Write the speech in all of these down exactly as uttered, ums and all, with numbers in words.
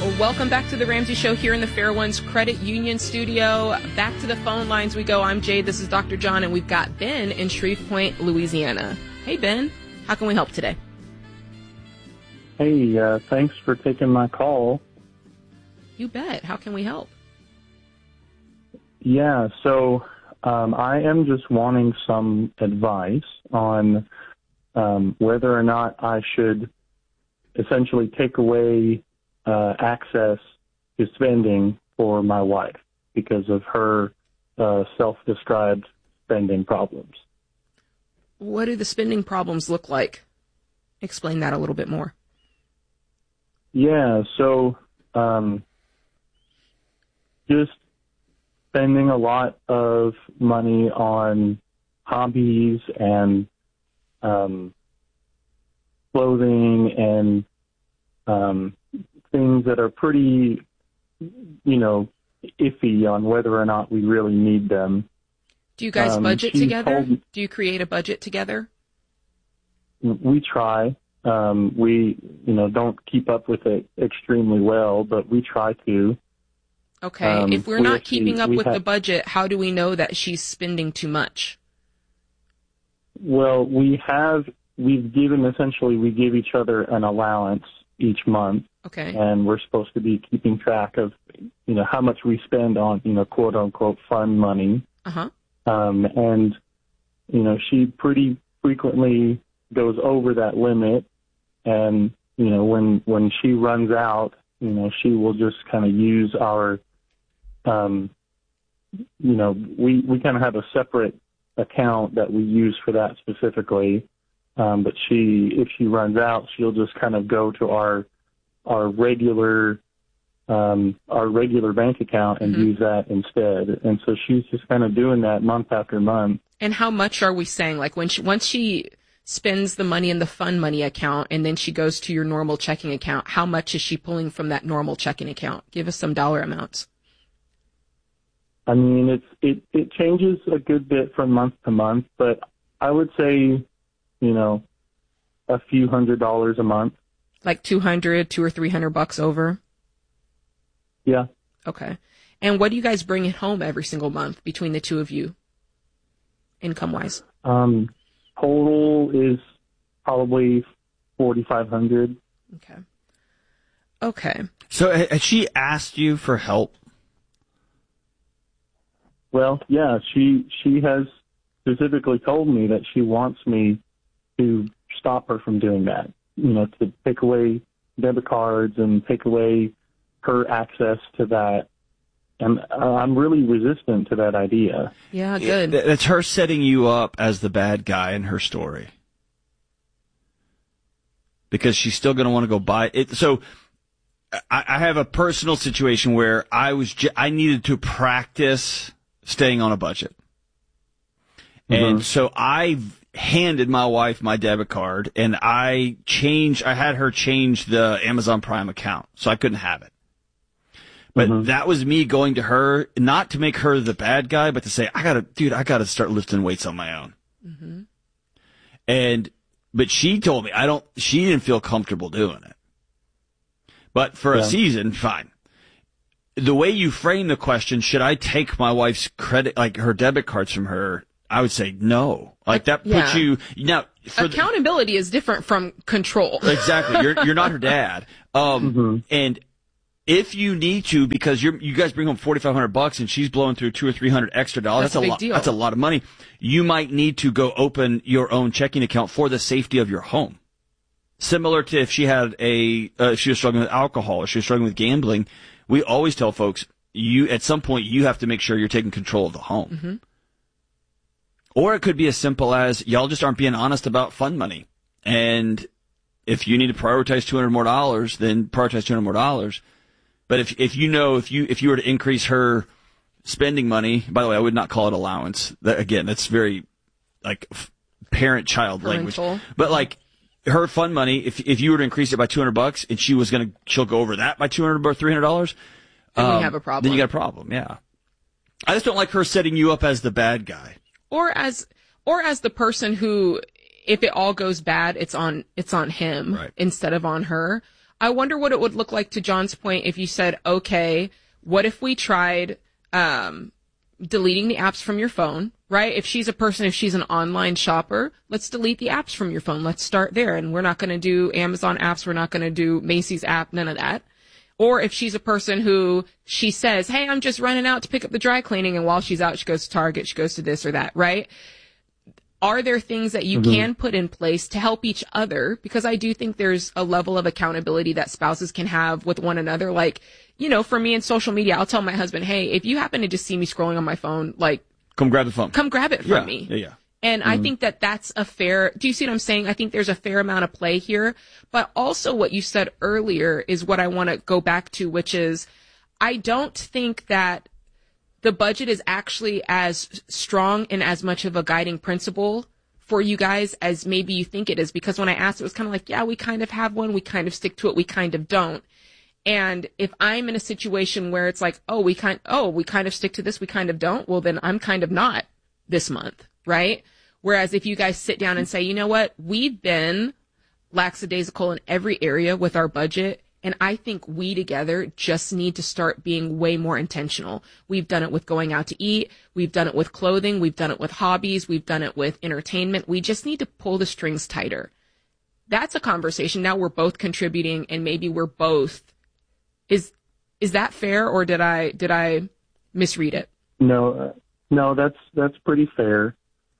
Well, welcome back to the Ramsey Show here in the Fair Ones Credit Union studio. Back to the phone lines we go. I'm Jade. This is Doctor John, and we've got Ben in Shreveport, Louisiana. Hey, Ben. How can we help today? Hey, uh, thanks for taking my call. You bet. How can we help? Yeah, so um, I am just wanting some advice on um, whether or not I should essentially take away uh, access to spending for my wife because of her uh, self-described spending problems. What do the spending problems look like? Explain that a little bit more. Yeah, so um, just spending a lot of money on hobbies and um, clothing and um, things that are pretty, you know, iffy on whether or not we really need them. Do you guys Um, budget she together? told- Do you create a budget together? We try. Um, we, you know, don't keep up with it extremely well, but we try to. Okay. Um, if we're we not actually- keeping up we with have- the budget, how do we know that she's spending too much? Well, we have, we've given, essentially, we give each other an allowance each month. Okay. And we're supposed to be keeping track of, you know, how much we spend on, you know, quote unquote fun money. Uh-huh. Um, and, you know, she pretty frequently goes over that limit. And, you know, when, when she runs out, you know, she will just kind of use our, um, you know, we, we kind of have a separate account that we use for that specifically. Um, but she, if she runs out, she'll just kind of go to our, our regular, um, our regular bank account and Mm-hmm. use that instead. And so she's just kind of doing that month after month. And how much are we saying? Like when she, once she spends the money in the fun money account and then she goes to your normal checking account, how much is she pulling from that normal checking account? Give us some dollar amounts. I mean, it's, it, it changes a good bit from month to month, but I would say, you know, a few hundred dollars a month. Like two hundred, two or three hundred bucks over? Yeah. Okay. And what do you guys bring at home every single month between the two of you, income-wise? Um, total is probably forty-five hundred. Okay. Okay. So ha- has she asked you for help? Well, yeah, she she has specifically told me that she wants me to stop her from doing that. You know, to take away debit cards and take away her access to that. And uh, I'm really resistant to that idea. Yeah, good. It- That's her setting you up as the bad guy in her story. Because she's still going to want to go buy it. So I, I have a personal situation where I was j- I needed to practice staying on a budget. And so I handed my wife my debit card and I changed, I had her change the Amazon Prime account so I couldn't have it. But Mhm. that was me going to her, not to make her the bad guy, but to say, I gotta, dude, I gotta start lifting weights on my own. Mm-hmm. And, but she told me, I don't, she didn't feel comfortable doing it. But for Yeah. a season, fine. The way you frame the question, should I take my wife's credit, like her debit cards from her? I would say no. Like that puts Yeah. you, now, for the- Accountability is different from control. exactly. You're, you're not her dad. Um, Mhm. and if you need to, because you're, you guys bring home forty-five hundred bucks and she's blowing through two or three hundred extra dollars. That's That's, a a big lot. deal. That's a lot of money. You might need to go open your own checking account for the safety of your home. Similar to if she had a, uh, she was struggling with alcohol or she was struggling with gambling. We always tell folks, you, at some point, you have to make sure you're taking control of the home. Mm-hmm. Or it could be as simple as y'all just aren't being honest about fund money. And if you need to prioritize two hundred more dollars, then prioritize two hundred more dollars. But if, if you know, if you, if you were to increase her spending money, by the way, I would not call it allowance. That, again, that's very, like, parent-child language. Parental. But like, her fund money, if, if you were to increase it by two hundred bucks and she was gonna, she'll go over that by two hundred or three hundred dollars. Then we have a problem. Then you got a problem, yeah. I just don't like her setting you up as the bad guy. Or as, or as the person who, if it all goes bad, it's on, it's on him Right. instead of on her. I wonder what it would look like, to John's point, if you said, okay, what if we tried um, deleting the apps from your phone, right? If she's a person, if she's an online shopper, let's delete the apps from your phone. Let's start there. And we're not going to do Amazon apps. We're not going to do Macy's app, none of that. Or if she's a person who she says, hey, I'm just running out to pick up the dry cleaning. And while she's out, she goes to Target, she goes to this or that, right? Are there things that you mm-hmm. can put in place to help each other? Because I do think there's a level of accountability that spouses can have with one another. Like, you know, for me in social media, I'll tell my husband, hey, if you happen to just see me scrolling on my phone, like, come grab the phone. Come grab it from yeah, me. Yeah, yeah. And mm-hmm. I think that that's a fair, do you see what I'm saying? I think there's a fair amount of play here. But also what you said earlier is what I want to go back to, which is I don't think that the budget is actually as strong and as much of a guiding principle for you guys as maybe you think it is. Because when I asked, it was kind of like, yeah, we kind of have one. We kind of stick to it. We kind of don't. And if I'm in a situation where it's like, oh, we kind, oh, we kind of stick to this, we kind of don't, well, then I'm kind of not this month, right? Whereas if you guys sit down and say, you know what, we've been lackadaisical in every area with our budget, and I think we together just need to start being way more intentional. We've done it with going out to eat. We've done it with clothing. We've done it with hobbies. We've done it with entertainment. We just need to pull the strings tighter. That's a conversation. Now we're both contributing, and maybe we're both. Is is that fair, or did I did I misread it? No, uh, no, that's that's pretty fair.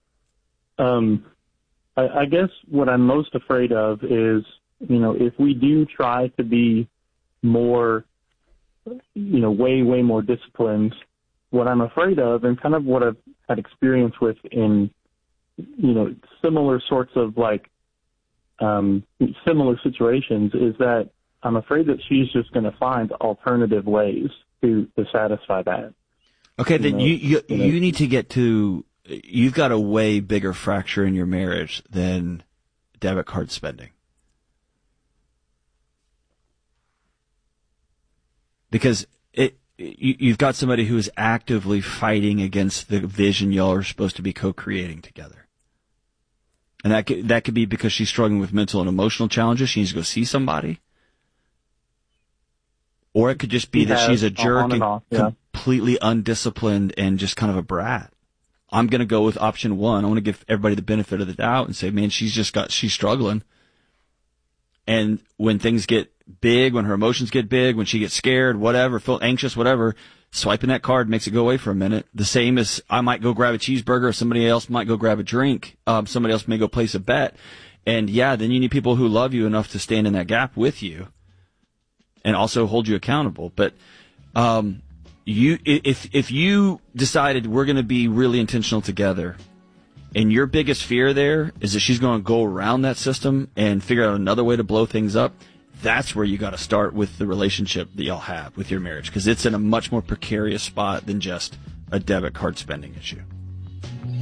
Um, I, I guess what I'm most afraid of is, you know, if we do try to be more, you know, way, way more disciplined, what I'm afraid of, and kind of what I've had experience with in, you know, similar sorts of like, um, similar situations, is that I'm afraid that she's just going to find alternative ways to, to satisfy that. Okay, then you know, you, you, you, know, you need to get to, you've got a way bigger fracture in your marriage than debit card spending. Because it, you, you've got somebody who is actively fighting against the vision y'all are supposed to be co-creating together. And that could, that could be because she's struggling with mental and emotional challenges. She needs to go see somebody. Or it could just be that she's a jerk and off, yeah. completely undisciplined and just kind of a brat. I'm going to go with option one. I want to give everybody the benefit of the doubt and say, man, she's just got, she's struggling. And when things get big, when her emotions get big, when she gets scared, whatever, feel anxious, whatever, swiping that card makes it go away for a minute. The same as I might go grab a cheeseburger, or somebody else might go grab a drink. Um, somebody else may go place a bet. And yeah, then you need people who love you enough to stand in that gap with you and also hold you accountable. But, um, you, if, if you decided we're going to be really intentional together, and your biggest fear there is that she's going to go around that system and figure out another way to blow things up, that's where you got to start with the relationship that y'all have with your marriage, because it's in a much more precarious spot than just a debit card spending issue.